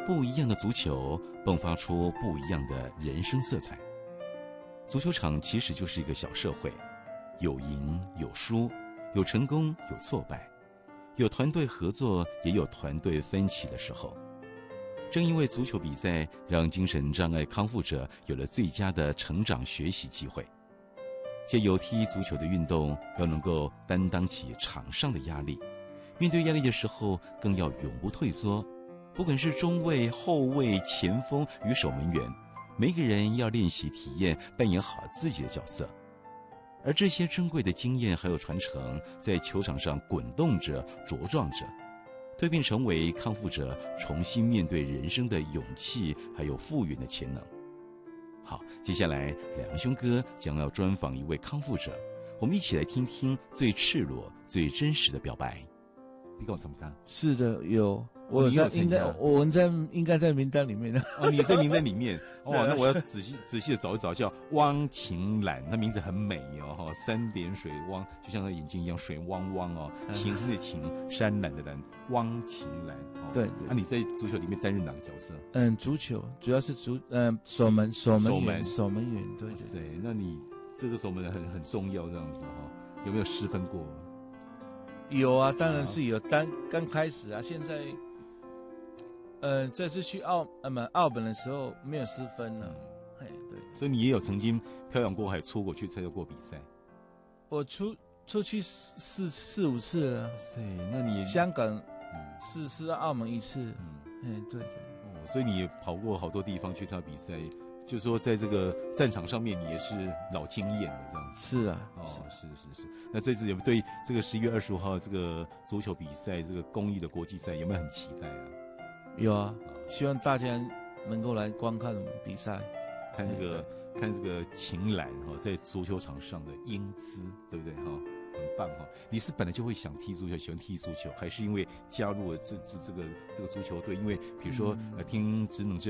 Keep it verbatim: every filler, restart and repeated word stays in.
不一样的足球迸发出不一样的人生色彩。足球场其实就是一个小社会，有赢有输，有成功有挫败，有团队合作也有团队分歧的时候。正因为足球比赛让精神障碍康复者有了最佳的成长学习机会，借由踢足球的运动，要能够担当起场上的压力，面对压力的时候更要永不退缩。不管是中卫、后卫、前锋与守门员，每个人要练习体验扮演好自己的角色。而这些珍贵的经验还有传承，在球场上滚动着、茁壮着，蜕变成为康复者重新面对人生的勇气，还有复原的潜能。好，接下来两兄哥将要专访一位康复者，我们一起来听听最赤裸、最真实的表白。你跟我怎么看？ 是的，有。我有在应该，我们在应该在名单里面的。 哦，你在名单里面哦，那我要仔细仔细的找一找，叫汪晴岚，那名字很美哦，哈，三点水汪，就像那眼睛一样，水汪汪哦，晴的晴，山岚的岚，汪晴岚。哦、 对， 那、啊、你在足球里面担任哪个角色？ 嗯，足球主要是足，嗯，守门，守门员，守门员。对对对。那你这个守门很很重要，这样子哈、哦，有没有失分过？ 有啊，当然是有。刚刚开始啊，现在。呃，这次去澳呃不澳本的时候没有失分了，哎、嗯，对， 所以你也有曾经漂洋过海出国去参加过比赛。 我出出去四四五次了， 塞，那你香港四次，澳门一次，嗯，哎，对对， 哦，所以你也跑过好多地方去参加比赛，就是说在这个战场上面你也是老经验的这样子。是啊， 哦，是是是是。那这次有对这个十一月二十五号这个足球比赛，这个公益的国际赛有没有很期待啊？ 有啊，希望大家能够来观看比赛， 看这个看这个晴岚哈，在足球场上的英姿，对不对哈？很棒哈！你是本来就会想踢足球，喜欢踢足球，还是因为加入了这这这个这个足球队？因为比如说、嗯、呃，听职能